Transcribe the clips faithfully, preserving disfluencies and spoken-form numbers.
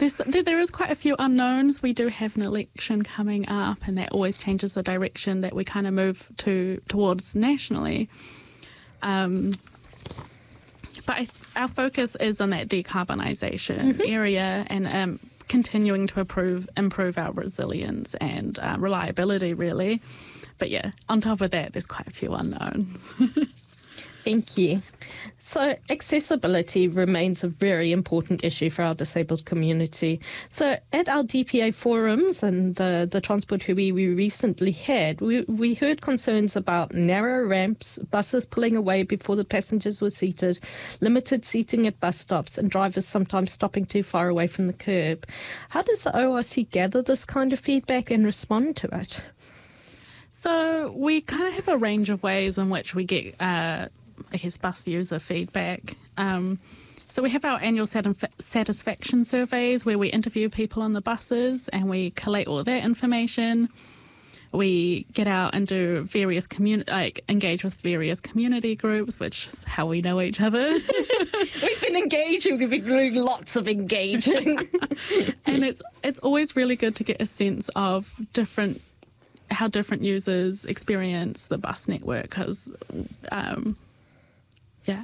there's, there, there is quite a few unknowns. We do have an election coming up, and that always changes the direction that we kind of move to towards nationally. Um, but I, our focus is on that decarbonisation mm-hmm. area, and um, continuing to improve improve our resilience and uh, reliability, really. But yeah, on top of that, there's quite a few unknowns. Thank you. So accessibility remains a very important issue for our disabled community. So at our D P A forums and uh, the Transport Hui we recently had, we, we heard concerns about narrow ramps, buses pulling away before the passengers were seated, limited seating at bus stops, and drivers sometimes stopping too far away from the curb. How does the O R C gather this kind of feedback and respond to it? So we kind of have a range of ways in which we get uh, I guess, bus user feedback. Um, so we have our annual sat- satisfaction surveys where we interview people on the buses and we collate all that information. We get out and do various community, like engage with various community groups, which is how we know each other. We've been engaging. We've been doing lots of engaging. And it's it's always really good to get a sense of different how different users experience the bus network, because um, yeah.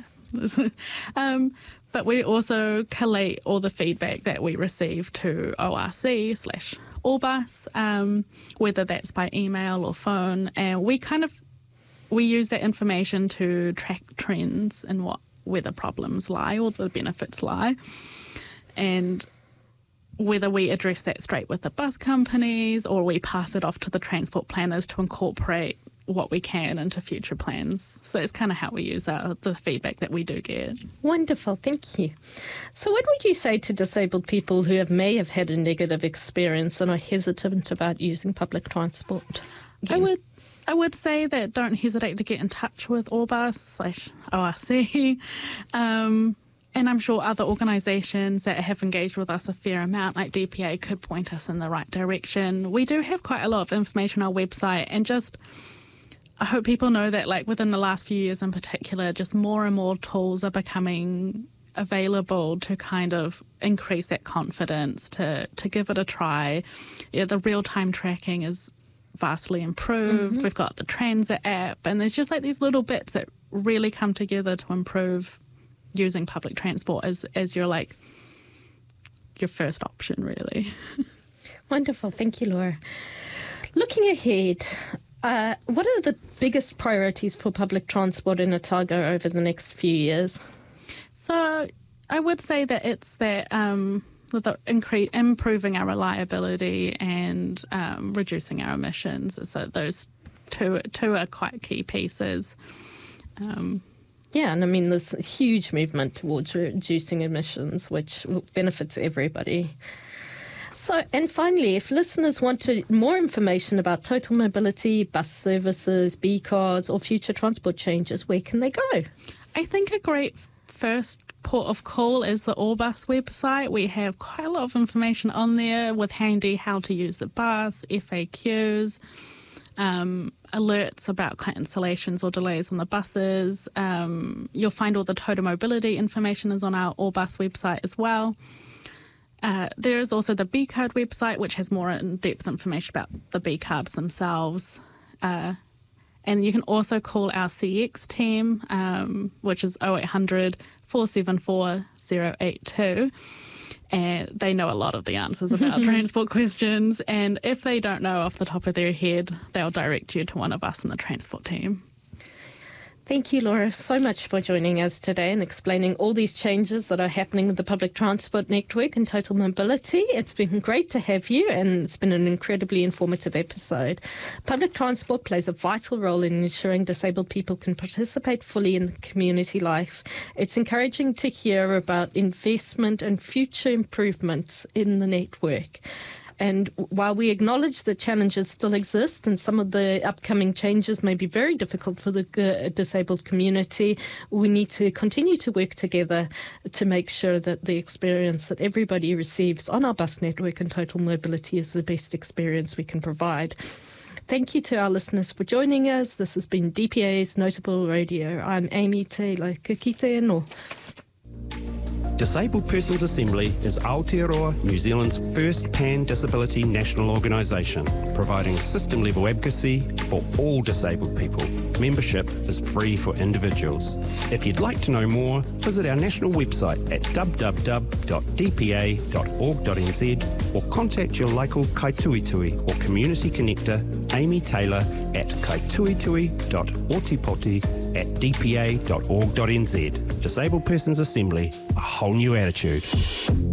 um, but we also collate all the feedback that we receive to O R C slash Allbus, um, whether that's by email or phone, and we kind of we use that information to track trends and what where the problems lie or the benefits lie, and whether we address that straight with the bus companies or we pass it off to the transport planners to incorporate what we can into future plans. So that's kind of how we use our, the feedback that we do get. Wonderful, thank you. So what would you say to disabled people who have may have had a negative experience and are hesitant about using public transport? Again? I would I would say that don't hesitate to get in touch with Allbus slash O R C. Um, and I'm sure other organisations that have engaged with us a fair amount, like D P A, could point us in the right direction. We do have quite a lot of information on our website, and just I hope people know that, like, within the last few years in particular, just more and more tools are becoming available to kind of increase that confidence, to, to give it a try. Yeah, the real-time tracking is vastly improved. Mm-hmm. We've got the Transit app, and there's just like these little bits that really come together to improve using public transport as, as your, like, your first option, really. Wonderful. Thank you, Laura. Looking ahead, Uh, what are the biggest priorities for public transport in Otago over the next few years? So I would say that it's that um, the incre- improving our reliability and um, reducing our emissions. So those two two are quite key pieces. Um, yeah, and I mean there's a huge movement towards reducing emissions, which benefits everybody. So, and finally, if listeners wanted more information about total mobility, bus services, B cards, or future transport changes, where can they go? I think a great first port of call is the Allbus website. We have quite a lot of information on there with handy how to use the bus, F A Qs, um, alerts about cancellations or delays on the buses. Um, you'll find all the total mobility information is on our Allbus website as well. Uh, there is also the B card website, which has more in-depth information about the B cards themselves. Uh, and you can also call our C X team, um, which is oh eight hundred, four seven four, oh eight two. And they know a lot of the answers about transport questions. And if they don't know off the top of their head, they'll direct you to one of us in the transport team. Thank you, Laura, so much for joining us today and explaining all these changes that are happening with the public transport network and total mobility. It's been great to have you, and it's been an incredibly informative episode. Public transport plays a vital role in ensuring disabled people can participate fully in community life. It's encouraging to hear about investment and future improvements in the network. And while we acknowledge that challenges still exist and some of the upcoming changes may be very difficult for the uh, disabled community, we need to continue to work together to make sure that the experience that everybody receives on our bus network and total mobility is the best experience we can provide. Thank you to our listeners for joining us. This has been D P A's Notable Radio. I'm Amy Taylor Kikite no. Disabled Persons Assembly is Aotearoa, New Zealand's first pan-disability national organisation, providing system-level advocacy for all disabled people. Membership is free for individuals. If you'd like to know more, visit our national website at w w w dot d p a dot org dot n z or contact your local kaituitui or community connector, Amy Taylor, at kaituitui dot otipoti at d p a dot org dot n z. Disabled Persons Assembly, a whole new attitude.